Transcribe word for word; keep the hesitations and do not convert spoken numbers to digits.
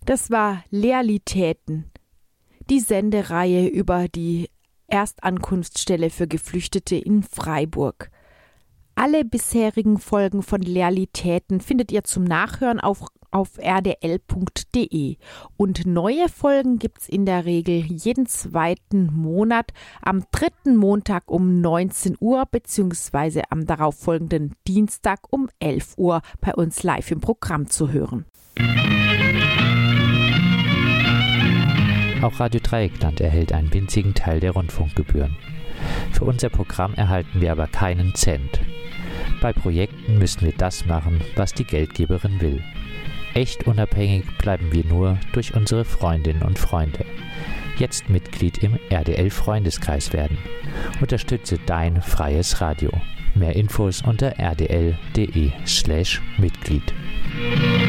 Das war Lealitäten, die Sendereihe über die Erstankunftsstelle für Geflüchtete in Freiburg. Alle bisherigen Folgen von Lealitäten findet ihr zum Nachhören auf, auf r d l punkt d e. Und neue Folgen gibt's in der Regel jeden zweiten Monat am dritten Montag um neunzehn Uhr beziehungsweise am darauffolgenden Dienstag um elf Uhr bei uns live im Programm zu hören. Auch Radio Dreieckland erhält einen winzigen Teil der Rundfunkgebühren. Für unser Programm erhalten wir aber keinen Cent. Bei Projekten müssen wir das machen, was die Geldgeberin will. Echt unabhängig bleiben wir nur durch unsere Freundinnen und Freunde. Jetzt Mitglied im R D L-Freundeskreis werden. Unterstütze dein freies Radio. Mehr Infos unter r d l punkt d e slash Mitglied.